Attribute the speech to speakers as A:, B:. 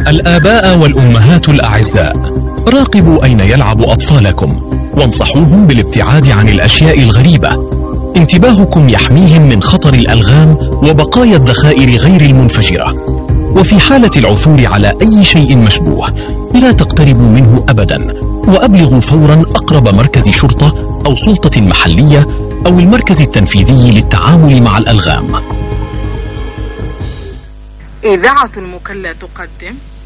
A: الآباء والأمهات الأعزاء، راقبوا أين يلعب أطفالكم وانصحوهم بالابتعاد عن الأشياء الغريبة. انتباهكم يحميهم من خطر الألغام وبقايا الذخائر غير المنفجرة. وفي حالة العثور على أي شيء مشبوه لا تقتربوا منه أبدا، وأبلغوا فورا أقرب مركز شرطة أو سلطة محلية أو المركز التنفيذي للتعامل مع الألغام.
B: إذاعة المكلا تقدم